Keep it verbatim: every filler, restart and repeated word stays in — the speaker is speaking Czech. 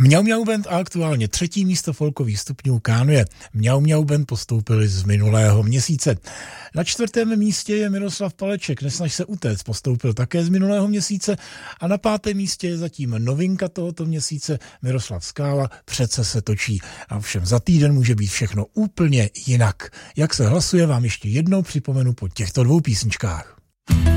Mňau Mňau Band a aktuálně třetí místo folkových stupňů kánuje. Mňau Mňau Band postoupili z minulého měsíce. Na čtvrtém místě je Miroslav Paleček, Nesnaž se utéct, postoupil také z minulého měsíce a na pátém místě je zatím novinka tohoto měsíce Miroslav Skála, Přece se točí. A všem za týden může být všechno úplně jinak. Jak se hlasuje, vám ještě jednou připomenu po těchto dvou písničkách.